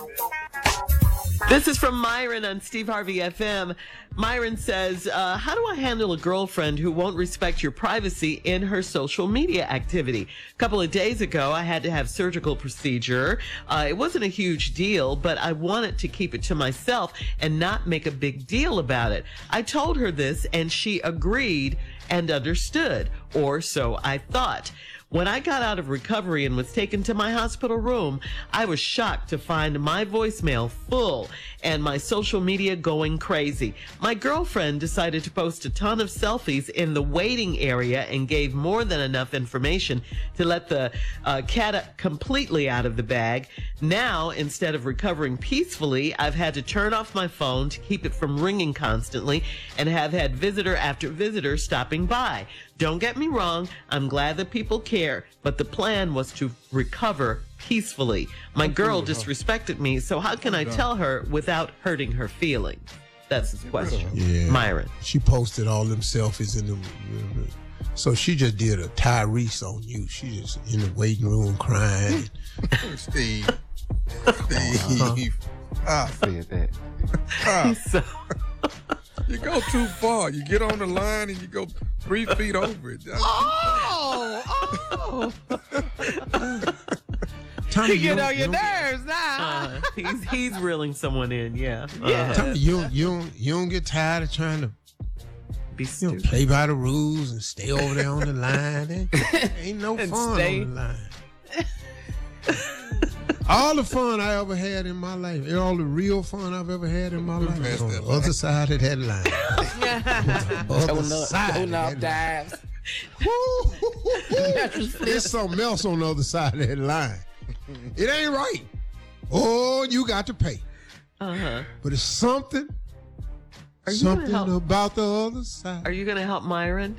This is from Myron on Steve Harvey FM. Myron says, how do I handle a girlfriend who won't respect your privacy in her social media activity? A couple of days ago, I had to have surgical procedure. It wasn't a huge deal, but I wanted to keep it to myself and not make a big deal about it. I told her this and she agreed and understood, or so I thought. When I got out of recovery and was taken to my hospital room, I was shocked to find my voicemail full and my social media going crazy. My girlfriend decided to post a ton of selfies in the waiting area and gave more than enough information to let the cat completely out of the bag. Now, instead of recovering peacefully, I've had to turn off my phone to keep it from ringing constantly and have had visitor after visitor stopping by. Don't get me wrong, I'm glad that people care, but the plan was to recover peacefully. My girl disrespected me, so how can I tell her without hurting her feelings? That's his question. Yeah. Myron. She posted all them selfies in the... So she just did a Tyrese on you. She just in the waiting room crying. Steve. I said that. So... You go too far. You get on the line and you go 3 feet over it. Tommy, You get on your nerves now. he's reeling someone in, yeah. Tommy, you don't get tired of trying to Be stupid. play by the rules and stay over there on the line. Ain't no And fun stay. on the line. All the fun I ever had in my life, all the real fun I've ever had in my life was on the other side of that line. Showing up dives. There's something else on the other side of that line. It ain't right. Oh, you got to pay. Uh-huh. But it's something Are you gonna help? about the other side. Are you going to help Myron?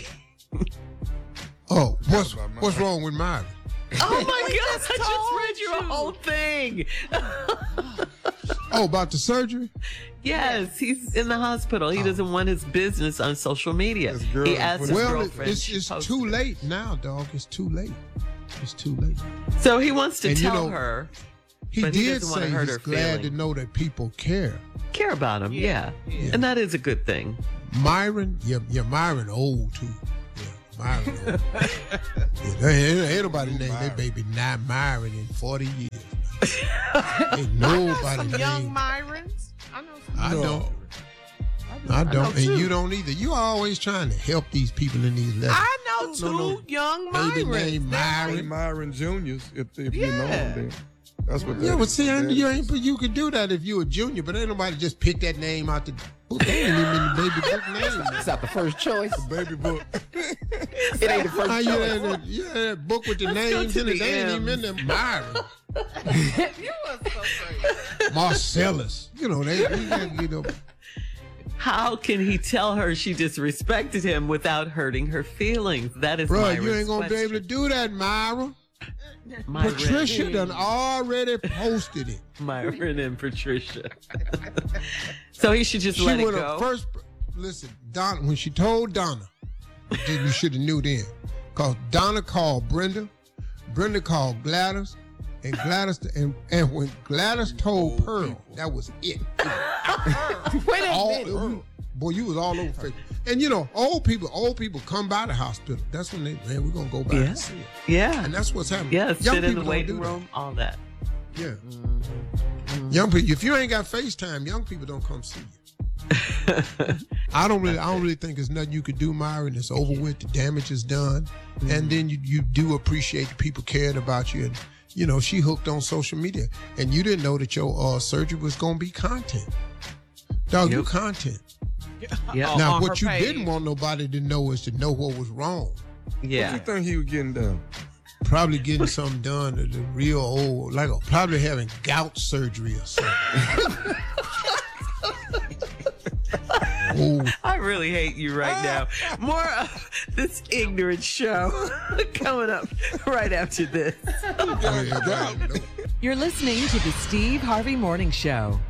Oh, what's wrong with Myron? Oh my gosh, I just read your whole thing. Oh, about the surgery? Yes, he's in the hospital. He doesn't want his business on social media. His girl- He asked his Well, girlfriend. it's she posted too it. late now, dog. It's too late. It's too late. So he wants to And you tell know, her, He But he did doesn't wanna say hurt he's her glad feelings. to know that people care. care about him. Yeah. Yeah. And that is a good thing. Myron, yeah, Myron old too. Yeah, Myron old. Ain't nobody named that baby not Myron in 40 years. Ain't nobody Some young named. Myrons. I know some. I No. don't. I don't, and too. you don't either. You always trying to help these people in these letters. I know two young Baby Myrons. named Myron Myron. Juniors, if you know Yeah. them, then that's what Yeah, that but is. see, That you is. ain't. But you could do that if you a junior. But ain't nobody just pick that name out the book. They ain't even in the baby book name. It's not the first choice. Baby book. It ain't the first How you choice. had that book with the Let's go names to in it? the They ain't even in M's. there. Myron, You was so crazy. Marcellus. You know they. You know. How can he tell her she disrespected him without hurting her feelings? That is Bro, Myron's you ain't gonna be able to question. do that, Myra. Myron. Patricia done already posted it. Myron and Patricia. So he should just She let it went go. up first. Listen, Donna, when she told Donna, you should have knew then. Because Donna called Brenda, Brenda called Gladys, and Gladys, and when Gladys told Pearl, that was it. Wait a All, minute. boy, you was all over Facebook. And you know, old people come by the hospital. That's when man, we're gonna go by Yeah. and see it. Yeah. And that's what's happening. Yeah, Young sit in people the don't waiting do that. room, all that. Yeah. Young people, if you ain't got FaceTime, young people don't come see you. I don't really think there's nothing you could do, Myron. It's over with. The damage is done, and then you do appreciate the people caring about you. And you know, she hooked on social media, and you didn't know that your surgery was gonna be content. Dog, you Yep. content. Yeah. Now, on what her you page. didn't want nobody to know is to know what was wrong. What Yeah. you think he was getting done? Probably getting something done to the real old, like probably having gout surgery or something. Oh, I really hate you right now. More of this ignorant show coming up right after this. yeah, You're listening to the Steve Harvey Morning Show.